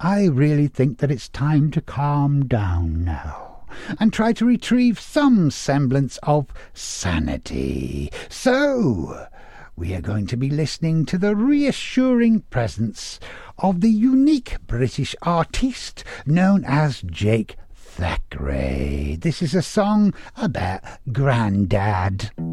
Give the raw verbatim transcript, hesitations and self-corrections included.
I really think that it's time to calm down now and try to retrieve some semblance of sanity. So, we are going to be listening to the reassuring presence of the unique British artiste known as Jake Thackeray. This is a song about Grandad.